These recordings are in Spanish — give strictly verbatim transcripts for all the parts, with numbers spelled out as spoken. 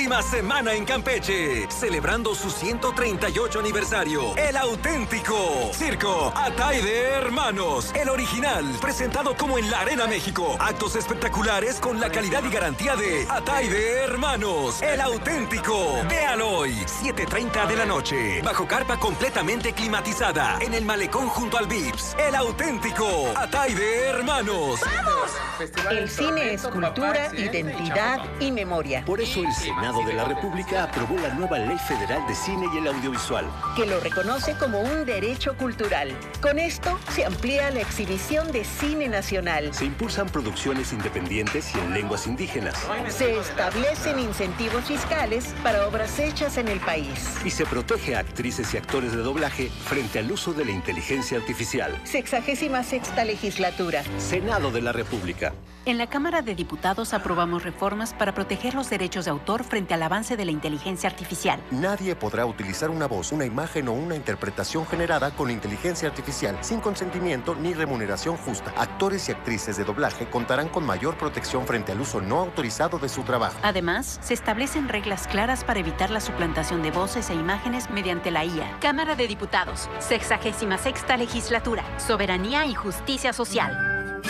sexagésima semana en Campeche, celebrando su ciento treinta y ocho aniversario. El auténtico Circo Atay de Hermanos, el original, presentado como en la Arena México. Actos espectaculares con la calidad y garantía de Atay de Hermanos, el auténtico. Véalo hoy, siete treinta de la noche, bajo carpa completamente climatizada, en el malecón junto al Vips. El auténtico Atay de Hermanos. ¡Vamos! El cine es cultura, identidad y memoria. Por eso el Senado de la República aprobó la nueva Ley Federal de Cine y el Audiovisual, que lo reconoce como un derecho cultural. Con esto se amplía la exhibición de cine nacional. Se impulsan producciones independientes y en lenguas indígenas. Se establecen incentivos fiscales para obras hechas en el país. Y se protege a actrices y actores de doblaje frente al uso de la inteligencia artificial. Sexagésima sexta legislatura. Senado de la República. En la Cámara de Diputados aprobamos reformas para proteger los derechos de autor frente al avance de la inteligencia artificial. Nadie podrá utilizar una voz, una imagen o una interpretación generada con inteligencia artificial sin consentimiento ni remuneración justa. Actores y actrices de doblaje contarán con mayor protección frente al uso no autorizado de su trabajo. Además, se establecen reglas claras para evitar la suplantación de voces e imágenes mediante la I A. Cámara de Diputados, sexagésima sexta legislatura, soberanía y justicia social.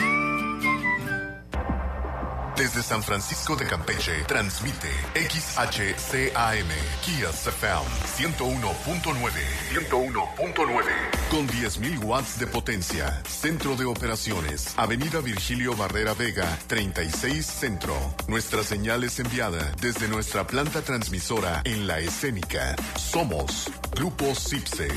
Desde San Francisco de Campeche, transmite X H C A M, Kias F M, ciento uno punto nueve. ciento uno punto nueve. Con diez mil watts de potencia. Centro de operaciones. Avenida Virgilio Barrera Vega, treinta y seis Centro. Nuestra señal es enviada desde nuestra planta transmisora en La Escénica. Somos Grupo CIPSE.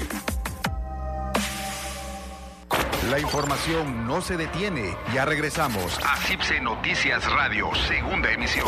La información no se detiene. Ya regresamos a CIPSE Noticias Radio, segunda emisión.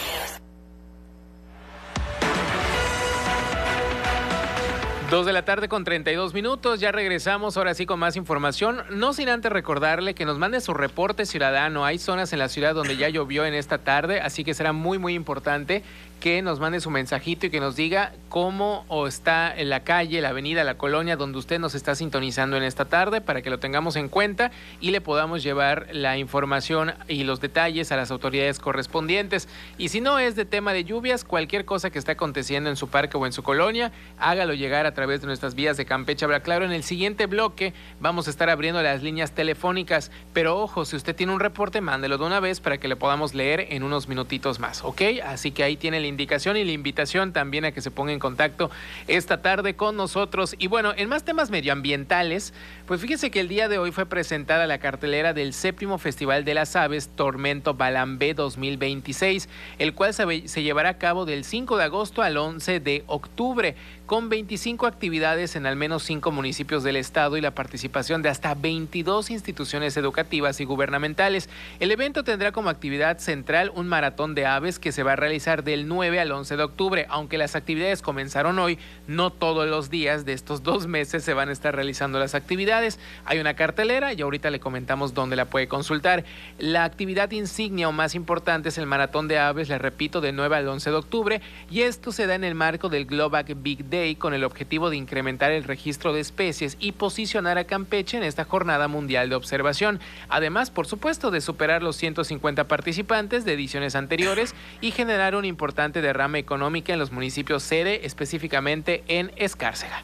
Dos de la tarde con treinta y dos minutos, ya regresamos ahora sí con más información, no sin antes recordarle que nos mande su reporte ciudadano. Hay zonas en la ciudad donde ya llovió en esta tarde, así que será muy muy importante que nos mande su mensajito y que nos diga cómo o está en la calle, la avenida, la colonia donde usted nos está sintonizando en esta tarde para que lo tengamos en cuenta y le podamos llevar la información y los detalles a las autoridades correspondientes. Y si no es de tema de lluvias, cualquier cosa que esté aconteciendo en su parque o en su colonia, hágalo llegar a través de nuestras vías de Campeche Habla Claro. En el siguiente bloque vamos a estar abriendo las líneas telefónicas, pero ojo, si usted tiene un reporte, mándelo de una vez para que le podamos leer en unos minutitos más, ¿ok? Así que ahí tiene el indicación y la invitación también a que se ponga en contacto esta tarde con nosotros. Y bueno, en más temas medioambientales, pues fíjese que el día de hoy fue presentada la cartelera del séptimo Festival de las Aves Tormento Balambé dos mil veintiséis, el cual se, se llevará a cabo del cinco de agosto al once de octubre, con veinticinco actividades en al menos cinco municipios del estado y la participación de hasta veintidós instituciones educativas y gubernamentales. El evento tendrá como actividad central un maratón de aves que se va a realizar del nueve al once de octubre. Aunque las actividades comenzaron hoy, no todos los días de estos dos meses se van a estar realizando las actividades. Hay una cartelera y ahorita le comentamos dónde la puede consultar. La actividad insignia o más importante es el maratón de aves, les repito, del nueve al once de octubre, y esto se da en el marco del Global Big Day, con el objetivo de incrementar el registro de especies y posicionar a Campeche en esta jornada mundial de observación. Además, por supuesto, de superar los ciento cincuenta participantes de ediciones anteriores y generar un importante derrame económica en los municipios sede, específicamente en Escárcega.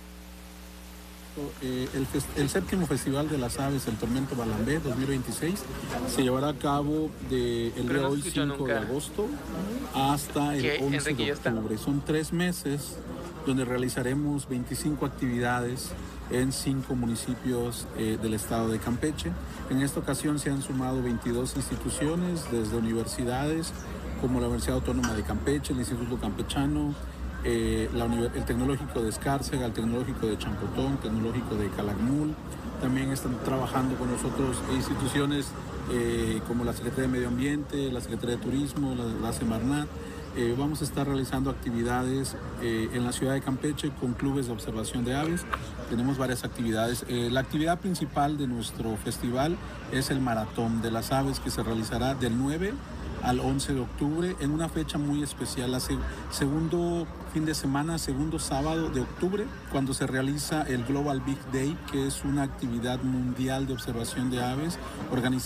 Eh, el, el séptimo Festival de las Aves, el Tormento Balambé dos mil veintiséis, se llevará a cabo de el día no hoy cinco nunca. de agosto hasta el ¿Qué? once Enrique, de octubre. Son tres meses donde realizaremos veinticinco actividades en cinco municipios eh, del estado de Campeche. En esta ocasión se han sumado veintidós instituciones, desde universidades como la Universidad Autónoma de Campeche, el Instituto Campechano, eh, la, el Tecnológico de Escárcega, el Tecnológico de Champotón, el Tecnológico de Calakmul. También están trabajando con nosotros instituciones eh, como la Secretaría de Medio Ambiente, la Secretaría de Turismo, la, la Semarnat. Eh, vamos a estar realizando actividades eh, en la ciudad de Campeche con clubes de observación de aves. Tenemos varias actividades. Eh, la actividad principal de nuestro festival es el Maratón de las Aves, que se realizará del nueve al once de octubre en una fecha muy especial, la seg- segundo fin de semana, segundo sábado de octubre, cuando se realiza el Global Big Day, que es una actividad mundial de observación de aves organizada